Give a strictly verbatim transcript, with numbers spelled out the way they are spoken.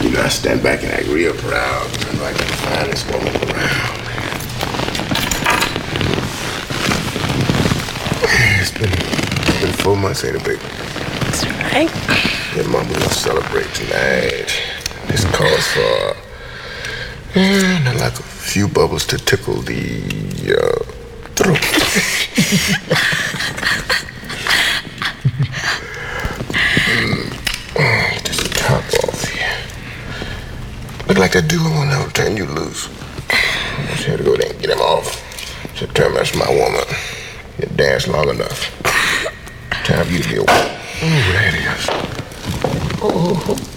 You know, I stand back and act real proud. I'm like the finest woman around, man. It's been, it's been four months, ain't it, baby? That's right. Your mama gonna celebrate tonight. This calls for, eh, not like a few bubbles to tickle the, uh, throat. mm. Just top off here. Look like that dude will never turn you loose. I just had to go there and get him off. So tell me that's my woman. You danced long enough. Time for you to be a woman. Oh, there it is. Oh.